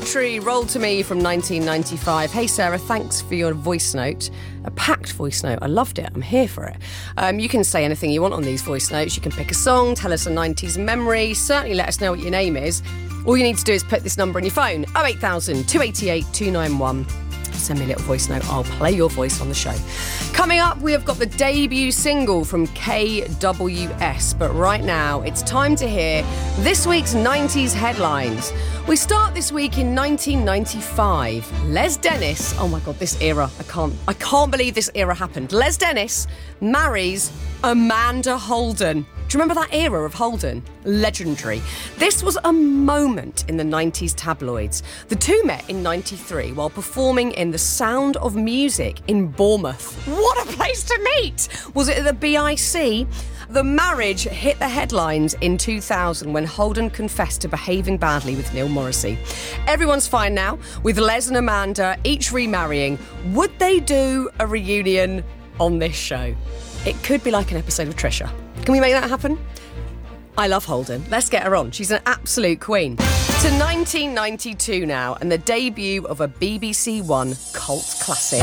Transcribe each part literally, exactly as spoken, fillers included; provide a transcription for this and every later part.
Poetry rolled to me from nineteen ninety-five. Hey, Sarah, thanks for your voice note. A packed voice note. I loved it. I'm here for it. Um, you can say anything you want on these voice notes. You can pick a song, tell us a nineties memory. Certainly let us know what your name is. All you need to do is put this number in your phone. oh eight thousand, two eight eight, two nine one. Send me a little voice note. I'll play your voice on the show. Coming up, we have got the debut single from K W S. But right now, it's time to hear this week's nineties headlines. We start this week in nineteen ninety-five. Les Dennis, oh my God, this era, I can't, I can't believe this era happened. Les Dennis marries Amanda Holden. Do you remember that era of Holden? Legendary. This was a moment in the nineties tabloids. The two met in ninety-three while performing in The Sound of Music in Bournemouth. What a place to meet! Was it at the B I C? The marriage hit the headlines in two thousand when Holden confessed to behaving badly with Neil Morrissey. Everyone's fine now, with Les and Amanda each remarrying. Would they do a reunion on this show? It could be like an episode of Trisha. Can we make that happen? I love Holden. Let's get her on. She's an absolute queen. To nineteen ninety-two now, and the debut of a B B C One cult classic.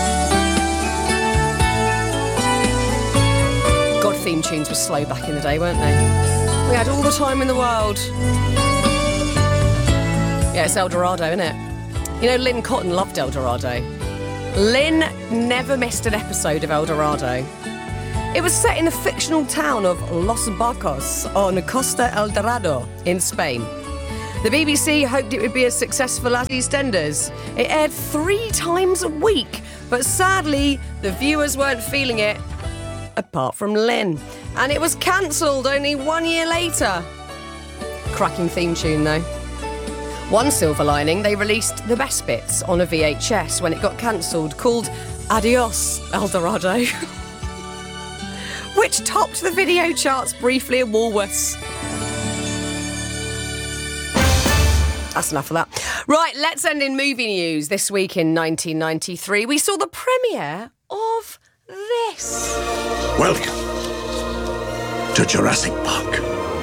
God, theme tunes were slow back in the day, weren't they? We had all the time in the world. Yeah, it's El Dorado, isn't it? You know, Lynn Cotton loved El Dorado. Lynn never missed an episode of El Dorado. It was set in the fictional town of Los Barcos on Costa El Dorado in Spain. The B B C hoped it would be as successful as EastEnders. It aired three times a week, but sadly, the viewers weren't feeling it, apart from Lynn. And it was cancelled only one year later. Cracking theme tune, though. One silver lining, they released the best bits on a V H S when it got cancelled, called Adios, El Dorado. Which topped the video charts briefly at Woolworths. That's enough of that. Right, let's end in movie news. This week in nineteen ninety-three, we saw the premiere of this. Welcome to Jurassic Park.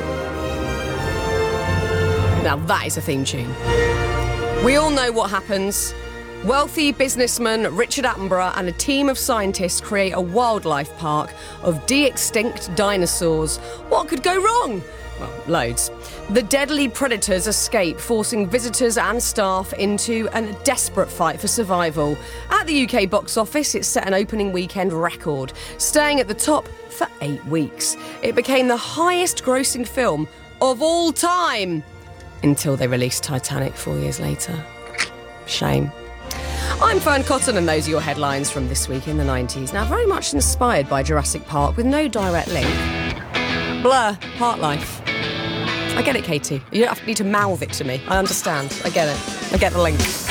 Now that is a theme tune. We all know what happens. Wealthy businessman Richard Attenborough and a team of scientists create a wildlife park of de-extinct dinosaurs. What could go wrong? Well, loads. The deadly predators escape, forcing visitors and staff into a desperate fight for survival. At the U K box office, it set an opening weekend record, staying at the top for eight weeks. It became the highest-grossing film of all time, until they released Titanic four years later. Shame. I'm Fern Cotton, and those are your headlines from this week in the nineties. Now, very much inspired by Jurassic Park, with no direct link. Blur, Part Life. I get it, Katie. You don't have to need to mouth it to me. I understand. I get it. I get the link.